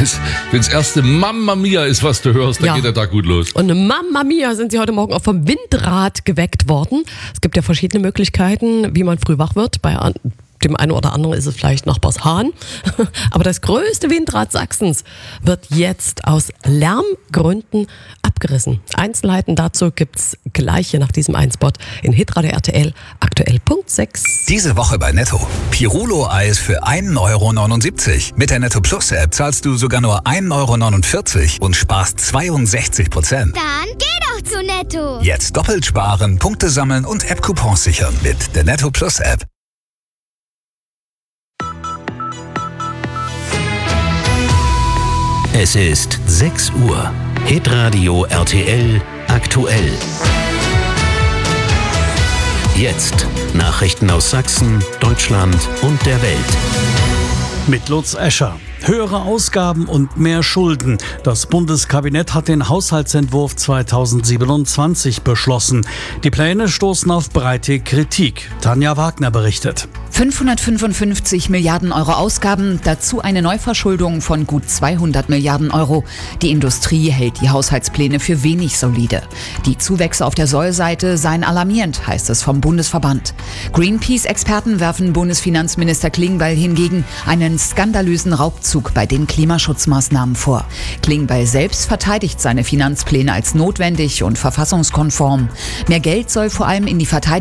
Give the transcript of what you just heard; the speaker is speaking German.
wenn's erste Mamma Mia ist, was du hörst, dann geht der Tag gut los. Und Mamma Mia sind sie heute Morgen auch vom Windrad geweckt worden. Es gibt ja verschiedene Möglichkeiten, wie man früh wach wird. Bei dem einen oder anderen ist es vielleicht Nachbarshahn. Aber das größte Windrad Sachsens wird jetzt aus Lärmgründen abgerissen. Einzelheiten dazu gibt's gleich hier nach diesem Einspot in Hitradio RTL aktuell Punkt 6. Diese Woche bei Netto. Pirulo-Eis für 1,79 €. Mit der Netto Plus App zahlst du sogar nur 1,49 € und sparst 62%. Dann geh doch zu Netto. Jetzt doppelt sparen, Punkte sammeln und App-Coupons sichern mit der Netto Plus App. Es ist 6 Uhr. Hitradio RTL aktuell. Jetzt Nachrichten aus Sachsen, Deutschland und der Welt. Mit Lutz Escher. Höhere Ausgaben und mehr Schulden. Das Bundeskabinett hat den Haushaltsentwurf 2027 beschlossen. Die Pläne stoßen auf breite Kritik. Tanja Wagner berichtet. 555 Milliarden Euro Ausgaben, dazu eine Neuverschuldung von gut 200 Milliarden Euro. Die Industrie hält die Haushaltspläne für wenig solide. Die Zuwächse auf der Sollseite seien alarmierend, heißt es vom Bundesverband. Greenpeace-Experten werfen Bundesfinanzminister Klingbeil hingegen einen skandalösen Raubzug bei den Klimaschutzmaßnahmen vor. Klingbeil selbst verteidigt seine Finanzpläne als notwendig und verfassungskonform. Mehr Geld soll vor allem in die Verteidigung